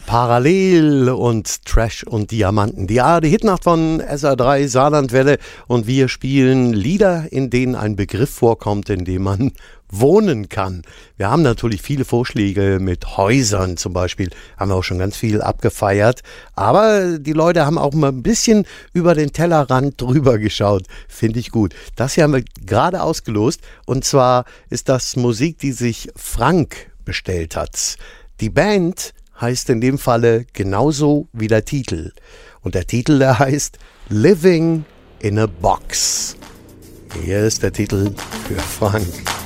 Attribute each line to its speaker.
Speaker 1: Parallel und Trash und Diamanten. Die Hitnacht von SR3 Saarlandwelle und wir spielen Lieder, in denen ein Begriff vorkommt, in dem man wohnen kann. Wir haben natürlich viele Vorschläge mit Häusern zum Beispiel, haben wir auch schon ganz viel abgefeiert, aber die Leute haben auch mal ein bisschen über den Tellerrand drüber geschaut, finde ich gut. Das hier haben wir gerade ausgelost und zwar ist das Musik, die sich Frank bestellt hat. Die Band heißt in dem Falle genauso wie der Titel. Und der Titel, der heißt Living in a Box. Hier ist der Titel für Frank.